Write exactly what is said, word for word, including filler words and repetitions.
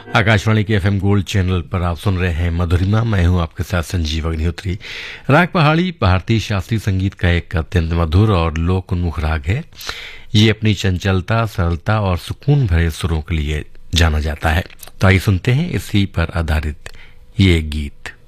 आकाशवाणी के FM gold channel पर आप सुन रहे हैं मधुरिमा। मैं हूं आपके साथ संजीव अग्निहोत्री। राग पहाड़ी भारतीय शास्त्रीय संगीत का एक अत्यंत मधुर और लोक उन्मुख राग है। ये अपनी चंचलता, सरलता और सुकून भरे सुरों के लिए जाना जाता है। तो आइए सुनते हैं इसी पर आधारित ये गीत।